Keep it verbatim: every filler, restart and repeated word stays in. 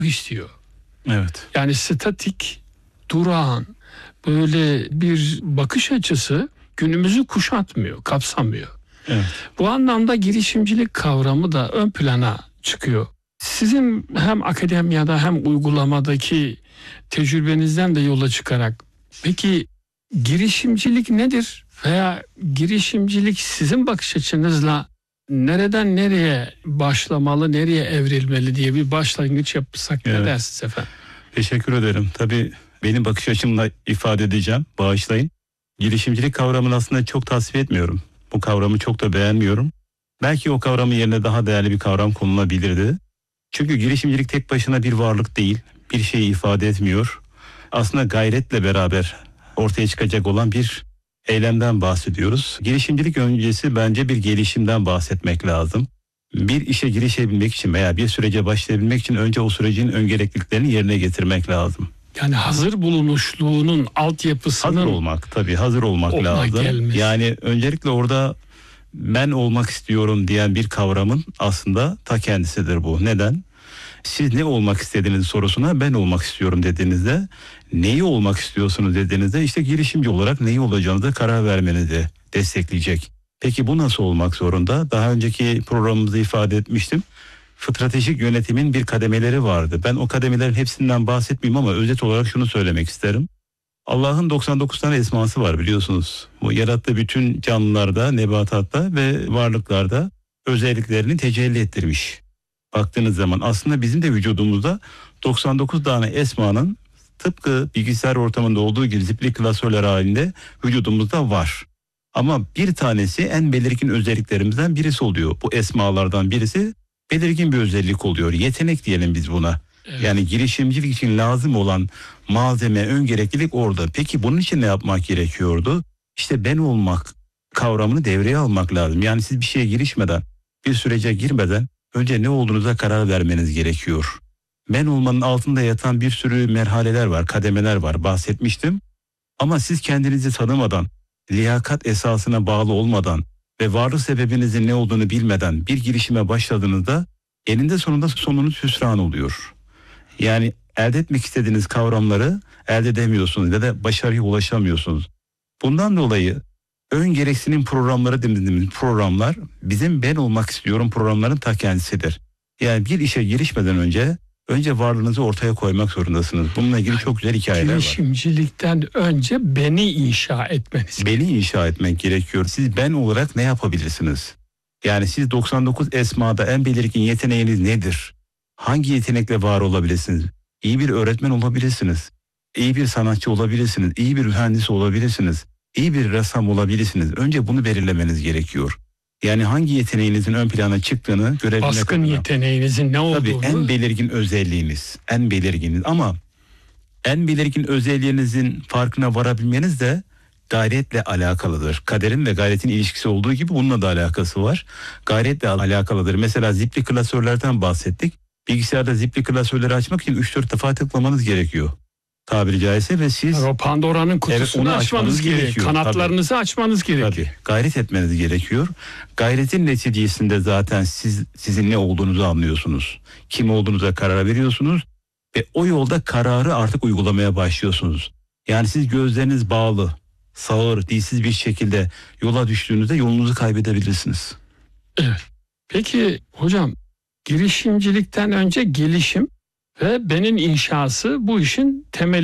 istiyor. Evet. Yani statik, durağan böyle bir bakış açısı günümüzü kuşatmıyor, kapsamıyor. Evet. Bu anlamda girişimcilik kavramı da ön plana çıkıyor. Sizin hem akademiyada hem uygulamadaki tecrübenizden de yola çıkarak peki girişimcilik nedir? Veya girişimcilik sizin bakış açınızla nereden nereye başlamalı, nereye evrilmeli diye bir başlangıç yapsak Evet. ne dersiniz efendim? Teşekkür ederim. Tabii benim bakış açımla ifade edeceğim. Bağışlayın. Girişimcilik kavramını aslında çok tasvip etmiyorum. Bu kavramı çok da beğenmiyorum. Belki o kavramın yerine daha değerli bir kavram konulabilirdi. Çünkü girişimcilik tek başına bir varlık değil. Bir şeyi ifade etmiyor. Aslında gayretle beraber ortaya çıkacak olan bir eylemden bahsediyoruz. Girişimcilik öncesi bence bir gelişimden bahsetmek lazım. Bir işe girişebilmek için veya bir sürece başlayabilmek için önce o sürecin ön gerekliliklerini yerine getirmek lazım. Yani hazır bulunuşluğunun altyapısının Hazır olmak, tabii hazır olmak olma lazım. gelmesi. Yani öncelikle orada ben olmak istiyorum diyen bir kavramın aslında ta kendisidir bu. Neden? Siz ne olmak istediğiniz sorusuna ben olmak istiyorum dediğinizde, neyi olmak istiyorsunuz dediğinizde işte girişimci olarak neyi olacağınıza karar vermenizi destekleyecek. Peki bu nasıl olmak zorunda? Daha önceki programımızda ifade etmiştim. Stratejik yönetimin bir kademeleri vardı. Ben o kademelerin hepsinden bahsetmeyeyim ama özet olarak şunu söylemek isterim. Allah'ın doksan dokuz tane esması var biliyorsunuz. Bu yarattığı bütün canlılarda, nebatatta ve varlıklarda özelliklerini tecelli ettirmiş. Baktığınız zaman aslında bizim de vücudumuzda doksan dokuz tane esmanın tıpkı bilgisayar ortamında olduğu gibi zipli klasörler halinde vücudumuzda var. Ama bir tanesi en belirgin özelliklerimizden birisi oluyor. Bu esmalardan birisi belirgin bir özellik oluyor. Yetenek diyelim biz buna. Evet. Yani girişimcilik için lazım olan malzeme, ön gereklilik orada. Peki bunun için ne yapmak gerekiyordu? İşte ben olmak kavramını devreye almak lazım. Yani siz bir şeye girişmeden, bir sürece girmeden önce ne olduğunuza karar vermeniz gerekiyor. Ben olmanın altında yatan bir sürü merhaleler var, kademeler var, bahsetmiştim. Ama siz kendinizi tanımadan, liyakat esasına bağlı olmadan ve varlık sebebinizin ne olduğunu bilmeden bir girişime başladığınızda eninde sonunda sonunuz hüsran oluyor. Yani elde etmek istediğiniz kavramları elde edemiyorsunuz ya da başarıya ulaşamıyorsunuz. Bundan dolayı ön gereksinim programları dediğimiz programlar bizim ben olmak istiyorum programların ta kendisidir. Yani bir işe girişmeden önce önce varlığınızı ortaya koymak zorundasınız. Bununla ilgili çok güzel hikayeler var. Girişimcilikten önce beni inşa etmeniz. Beni inşa etmek gerekiyor. Siz ben olarak ne yapabilirsiniz? Yani siz doksan dokuz esmada en belirgin yeteneğiniz nedir? Hangi yetenekle var olabilirsiniz? İyi bir öğretmen olabilirsiniz. İyi bir sanatçı olabilirsiniz. İyi bir mühendis olabilirsiniz. İyi bir ressam olabilirsiniz. Önce bunu belirlemeniz gerekiyor. Yani hangi yeteneğinizin ön plana çıktığını görebilmek Baskın adına. yeteneğinizin ne olduğunu. Tabii en belirgin özelliğiniz. En belirginiz ama en belirgin özelliğinizin farkına varabilmeniz de gayretle alakalıdır. Kaderin ve gayretin ilişkisi olduğu gibi bununla da alakası var. Gayretle alakalıdır. Mesela zipli klasörlerden bahsettik. Bilgisayarda zipli klasörleri açmak için üç dört defa tıklamanız gerekiyor. Tabiri caizse ve siz o Pandora'nın kutusunu evet, açmanız, açmanız gerekiyor. gerekiyor. Kanatlarınızı Tabii. açmanız gerekiyor. Tabii, gayret etmeniz gerekiyor. Gayretin neticesinde zaten siz sizin ne olduğunuzu anlıyorsunuz. Kim olduğunuza karar veriyorsunuz ve o yolda kararı artık uygulamaya başlıyorsunuz. Yani siz gözleriniz bağlı, sağır, dilsiz bir şekilde yola düştüğünüzde yolunuzu kaybedebilirsiniz. Evet. Peki hocam, girişimcilikten önce gelişim ve benim inşası bu işin temeli.